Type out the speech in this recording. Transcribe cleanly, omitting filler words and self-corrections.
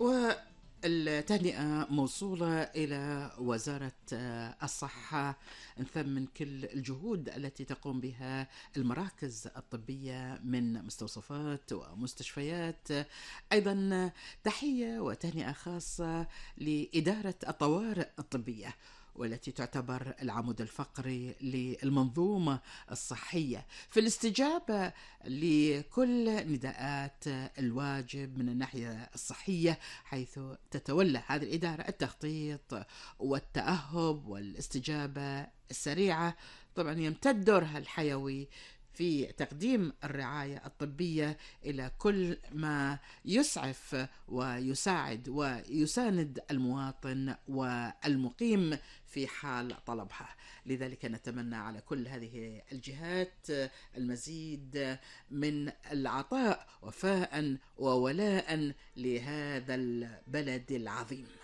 والتهنئة موصولة إلى وزارة الصحة. نثمن كل الجهود التي تقوم بها المراكز الطبية من مستوصفات ومستشفيات. أيضا تحية وتهنئة خاصة لإدارة الطوارئ الطبية، والتي تعتبر العمود الفقري للمنظومة الصحية في الاستجابة لكل نداءات الواجب من الناحية الصحية، حيث تتولى هذه الإدارة التخطيط والتأهب والاستجابة السريعة. طبعا يمتد دورها الحيوي في تقديم الرعاية الطبية إلى كل ما يسعف ويساعد ويساند المواطن والمقيم في حال طلبها. لذلك نتمنى على كل هذه الجهات المزيد من العطاء وفاء وولاء لهذا البلد العظيم.